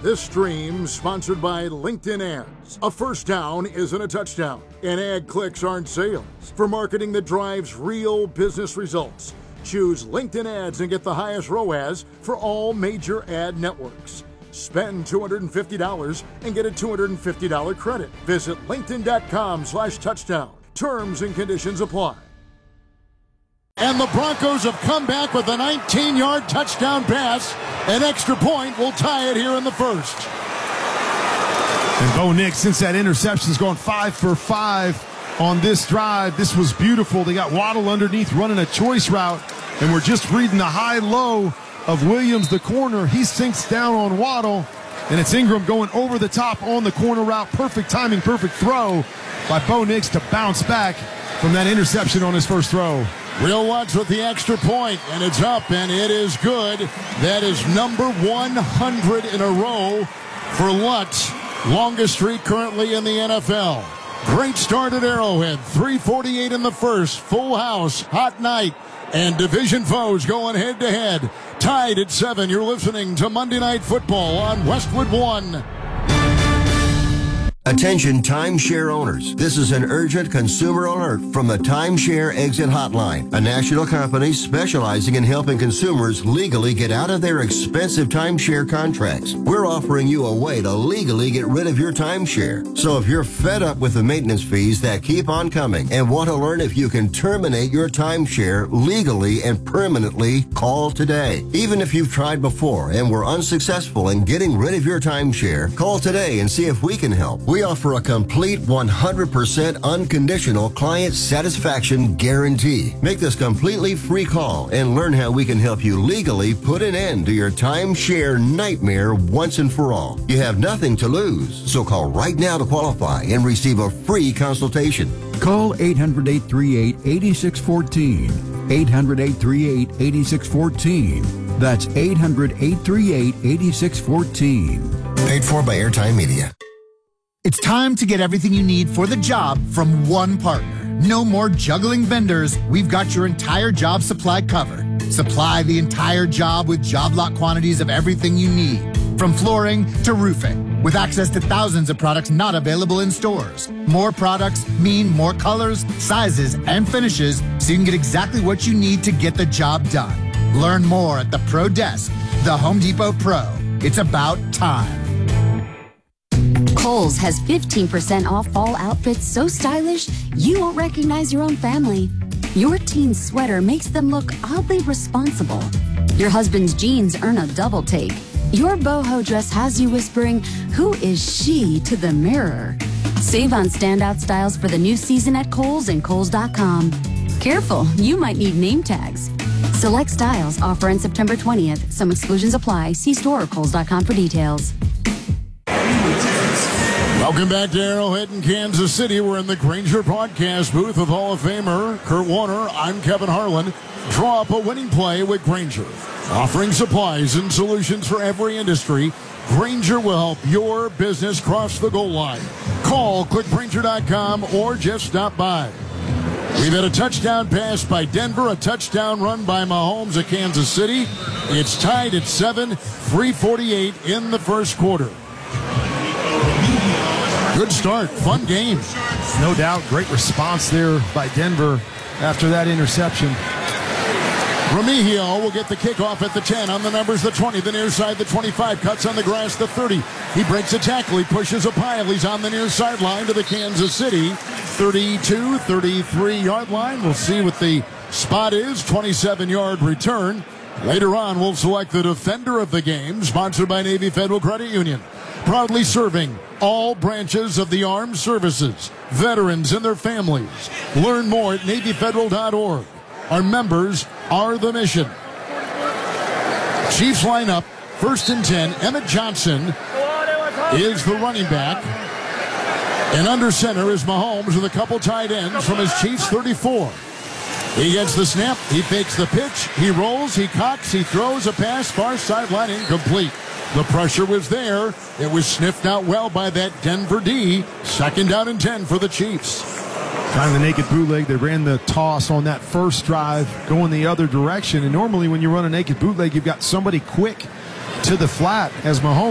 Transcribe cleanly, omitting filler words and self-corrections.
This stream sponsored by LinkedIn Ads. A first down isn't a touchdown, and ad clicks aren't sales. For marketing that drives real business results, choose LinkedIn Ads and get the highest ROAS for all major ad networks. Spend $250 and get a $250 credit. Visit linkedin.com/touchdown. Terms and conditions apply. And the Broncos have come back with a 19-yard touchdown pass. An extra point will tie it here in the first. And Bo Nix, since that interception, is going 5 for 5 on this drive. This was beautiful. They got Waddle underneath running a choice route, and we're just reading the high-low of Williams, the corner. He sinks down on Waddle, and it's Ingram going over the top on the corner route. Perfect timing, perfect throw by Bo Nix to bounce back from that interception on his first throw. Will Lutz with the extra point, and it's up, and it is good. That is number 100 in a row for Lutz. Longest streak currently in the NFL. Great start at Arrowhead. 3:48 in the first. Full house. Hot night. And division foes going head-to-head. Tied at 7. You're listening to Monday Night Football on Westwood One. Attention timeshare owners. This is an urgent consumer alert from the Timeshare Exit Hotline, a national company specializing in helping consumers legally get out of their expensive timeshare contracts. We're offering you a way to legally get rid of your timeshare. So if you're fed up with the maintenance fees that keep on coming and want to learn if you can terminate your timeshare legally and permanently, call today. Even if you've tried before and were unsuccessful in getting rid of your timeshare, call today and see if we can help. We offer a complete 100% unconditional client satisfaction guarantee. Make this completely free call and learn how we can help you legally put an end to your timeshare nightmare once and for all. You have nothing to lose, so call right now to qualify and receive a free consultation. Call 800-838-8614. 800-838-8614. That's 800-838-8614. Paid for by Airtime Media. It's time to get everything you need for the job from one partner. No more juggling vendors. We've got your entire job supply covered. Supply the entire job with job lot quantities of everything you need, from flooring to roofing, with access to thousands of products not available in stores. More products mean more colors, sizes, and finishes, so you can get exactly what you need to get the job done. Learn more at the Pro Desk, the Home Depot Pro. It's about time. Kohl's has 15% off fall outfits so stylish you won't recognize your own family. Your teen's sweater makes them look oddly responsible. Your husband's jeans earn a double take. Your boho dress has you whispering, "Who is she?" to the mirror. Save on standout styles for the new season at Kohl's and Kohls.com. Careful, you might need name tags. Select styles offer on September 20th. Some exclusions apply. See store or Kohls.com for details. Welcome back to Arrowhead in Kansas City. We're in the Grainger broadcast booth with Hall of Famer Kurt Warner. I'm Kevin Harlan. Draw up a winning play with Grainger. Offering supplies and solutions for every industry, Grainger will help your business cross the goal line. Call clickgrainger.com or just stop by. We've had a touchdown pass by Denver, a touchdown run by Mahomes at Kansas City. It's tied at 7, 3:48 in the first quarter. Good start. Fun game. No doubt. Great response there by Denver after that interception. Remigio will get the kickoff at the 10. On the numbers, the 20, the near side, the 25. Cuts on the grass, the 30. He breaks a tackle. He pushes a pile. He's on the near sideline to the Kansas City 32, 33-yard line. We'll see what the spot is. 27-yard return. Later on, we'll select the defender of the game, sponsored by Navy Federal Credit Union. Proudly serving all branches of the armed services, veterans and their families. Learn more at NavyFederal.org. Our members are the mission. Chiefs lineup, 1st and 10. Emmett Johnson is the running back. And under center is Mahomes with a couple tight ends from his Chiefs 34. He gets the snap, he fakes the pitch, he rolls, he cocks, he throws a pass, far sideline, incomplete. The pressure was there. It was sniffed out well by that Denver D. 2nd down and 10 for the Chiefs. Trying the naked bootleg. They ran the toss on that first drive going the other direction. And normally when you run a naked bootleg, you've got somebody quick to the flat as Mahomes